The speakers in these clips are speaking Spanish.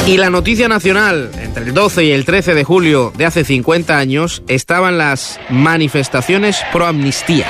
Y la noticia nacional, entre el 12 y el 13 de julio de hace 50 años, estaban las manifestaciones pro amnistía.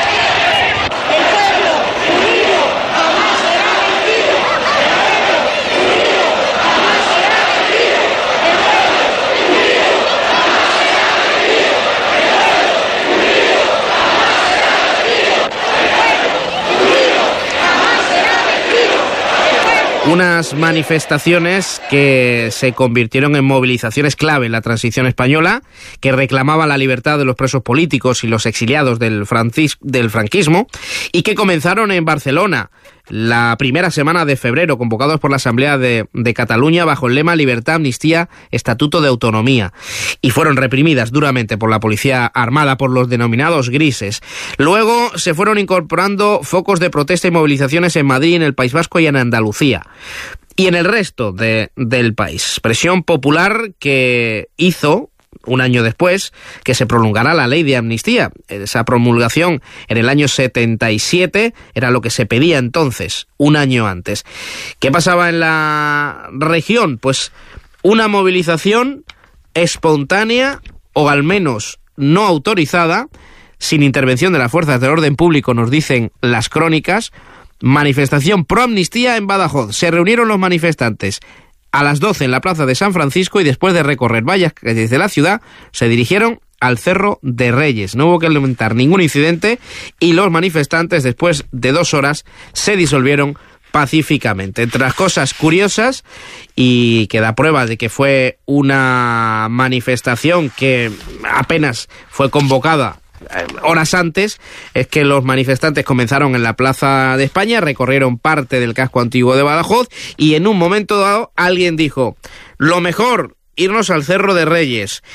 Unas manifestaciones que se convirtieron en movilizaciones clave en la transición española, que reclamaban la libertad de los presos políticos y los exiliados del franquismo, y que comenzaron en Barcelona la primera semana de febrero, convocados por la Asamblea de Cataluña bajo el lema Libertad, Amnistía, Estatuto de Autonomía, y fueron reprimidas duramente por la policía armada, por los denominados grises. Luego se fueron incorporando focos de protesta y movilizaciones en Madrid, en el País Vasco y en Andalucía, y en el resto del país. Presión popular que hizo, un año después, que se prolongara la ley de amnistía. Esa promulgación en el año 77 era lo que se pedía entonces, un año antes. ¿Qué pasaba en la región? Pues una movilización espontánea, o al menos no autorizada, sin intervención de las fuerzas del orden público, nos dicen las crónicas. Manifestación pro amnistía en Badajoz. Se reunieron los manifestantes a las 12 en la plaza de San Francisco y después de recorrer varias calles de la ciudad se dirigieron al Cerro de Reyes. No hubo que lamentar ningún incidente y los manifestantes, después de 2 horas, se disolvieron pacíficamente. Entre las cosas curiosas, y que da prueba de que fue una manifestación que apenas fue convocada horas antes, es que los manifestantes comenzaron en la Plaza de España, recorrieron parte del casco antiguo de Badajoz y en un momento dado alguien dijo: lo mejor, irnos al Cerro de Reyes,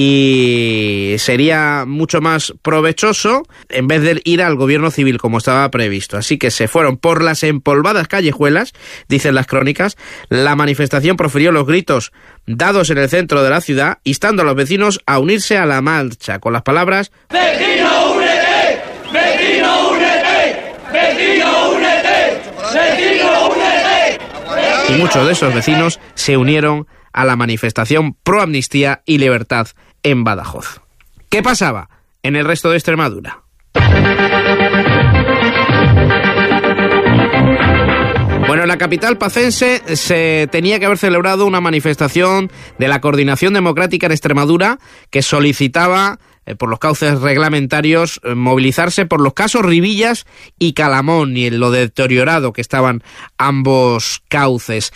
y sería mucho más provechoso en vez de ir al gobierno civil como estaba previsto. Así que se fueron por las empolvadas callejuelas, dicen las crónicas. La manifestación profirió los gritos dados en el centro de la ciudad, instando a los vecinos a unirse a la marcha con las palabras: ¡Vecino, únete! ¡Vecino, únete! ¡Vecino, únete! ¡Vecino, únete! Y muchos de esos vecinos se unieron a la manifestación pro amnistía y libertad en Badajoz. ¿Qué pasaba en el resto de Extremadura? Bueno, en la capital pacense se tenía que haber celebrado una manifestación de la Coordinación Democrática en Extremadura que solicitaba, por los cauces reglamentarios, movilizarse por los casos Ribillas y Calamón y en lo deteriorado que estaban ambos cauces.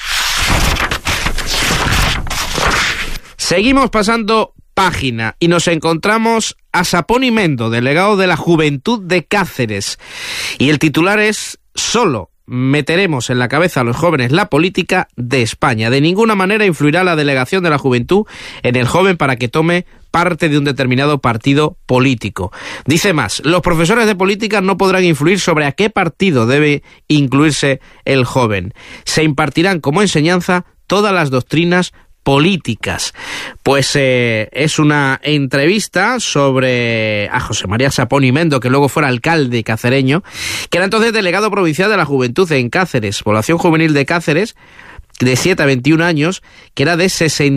Seguimos pasando página y nos encontramos a Saponi Mendo, delegado de la Juventud de Cáceres. Y el titular es: solo meteremos en la cabeza a los jóvenes la política de España. De ninguna manera influirá la delegación de la juventud en el joven para que tome parte de un determinado partido político. Dice más: los profesores de política no podrán influir sobre a qué partido debe incluirse el joven. Se impartirán como enseñanza todas las doctrinas políticas. Pues es una entrevista sobre a José María Saponi Mendo, que luego fuera alcalde cacereño, que era entonces delegado provincial de la Juventud en Cáceres, población juvenil de Cáceres de 7 a 21 años, que era de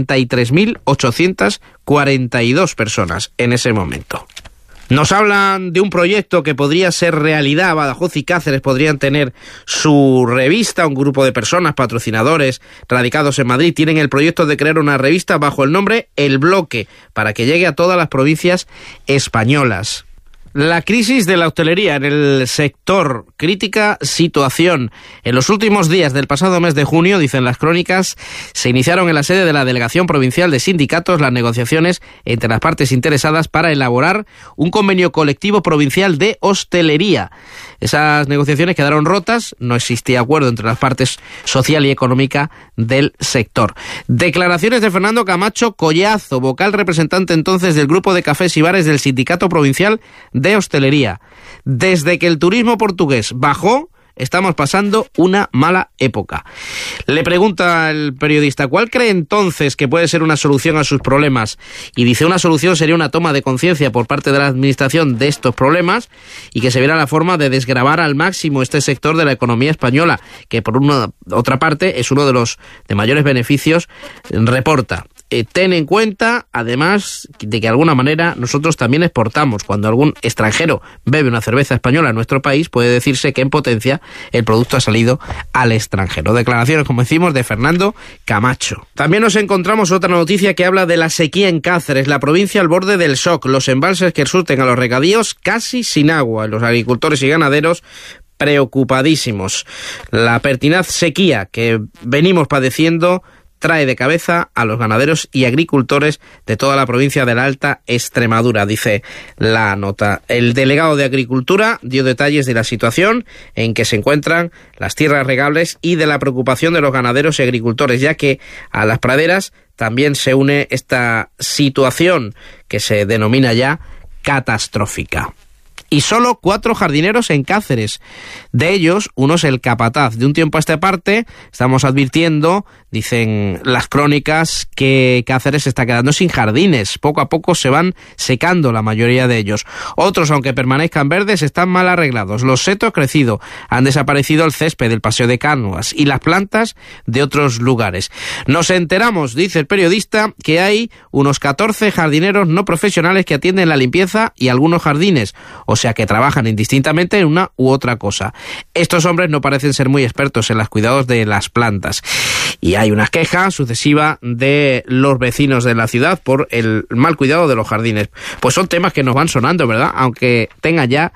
63.842 personas en ese momento. Nos hablan de un proyecto que podría ser realidad. Badajoz y Cáceres podrían tener su revista. Un grupo de personas, patrocinadores, radicados en Madrid, tienen el proyecto de crear una revista bajo el nombre El Bloque, para que llegue a todas las provincias españolas. La crisis de la hostelería en el sector, crítica situación. En los últimos días del pasado mes de junio, dicen las crónicas, se iniciaron en la sede de la Delegación Provincial de Sindicatos las negociaciones entre las partes interesadas para elaborar un convenio colectivo provincial de hostelería. Esas negociaciones quedaron rotas, no existía acuerdo entre las partes social y económica del sector. Declaraciones de Fernando Camacho Collazo, vocal representante entonces del grupo de cafés y bares del Sindicato Provincial de Hostelería. Desde que el turismo portugués bajó, estamos pasando una mala época. Le pregunta el periodista, ¿cuál cree entonces que puede ser una solución a sus problemas? Y dice, una solución sería una toma de conciencia por parte de la administración de estos problemas y que se viera la forma de desgravar al máximo este sector de la economía española, que por una otra parte es uno de los de mayores beneficios, reporta. Ten en cuenta, además, de que de alguna manera nosotros también exportamos. Cuando algún extranjero bebe una cerveza española en nuestro país, puede decirse que en potencia el producto ha salido al extranjero. Declaraciones, como decimos, de Fernando Camacho. También nos encontramos otra noticia que habla de la sequía en Cáceres, la provincia al borde del shock. Los embalses que surten a los regadíos casi sin agua. Los agricultores y ganaderos preocupadísimos. La pertinaz sequía que venimos padeciendo trae de cabeza a los ganaderos y agricultores de toda la provincia de la Alta Extremadura, dice la nota. El delegado de Agricultura dio detalles de la situación en que se encuentran las tierras regables y de la preocupación de los ganaderos y agricultores, ya que a las praderas también se une esta situación que se denomina ya catastrófica. Y solo 4 jardineros en Cáceres. De ellos, uno es el capataz. De un tiempo a esta parte, estamos advirtiendo, dicen las crónicas, que Cáceres se está quedando sin jardines. Poco a poco se van secando la mayoría de ellos. Otros, aunque permanezcan verdes, están mal arreglados. Los setos crecido, han desaparecido el césped del Paseo de Cánovas y las plantas de otros lugares. Nos enteramos, dice el periodista, que hay unos 14 jardineros no profesionales que atienden la limpieza y algunos jardines, o sea que trabajan indistintamente en una u otra cosa. Estos hombres no parecen ser muy expertos en los cuidados de las plantas. Y hay una queja sucesiva de los vecinos de la ciudad por el mal cuidado de los jardines. Pues son temas que nos van sonando, ¿verdad? Aunque tenga ya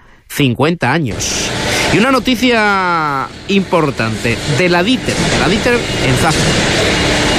50 años. Y una noticia importante de la DITER en Zafra.